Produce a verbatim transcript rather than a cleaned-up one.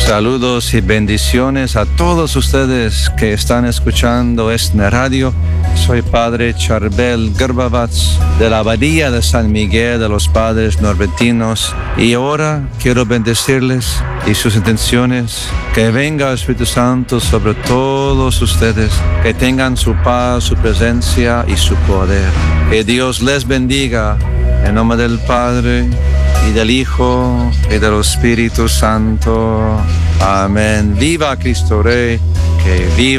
Saludos y bendiciones a todos ustedes que están escuchando esta radio. Soy Padre Charbel Garbavats de la Abadía de San Miguel de los Padres Norbertinos y ahora quiero bendecirles y sus intenciones. Que venga el Espíritu Santo sobre todos ustedes, que tengan su paz, su presencia y su poder. Que Dios les bendiga en nombre del Padre y del Hijo y del Espíritu Santo. Amén. Viva Cristo Rey, que viva.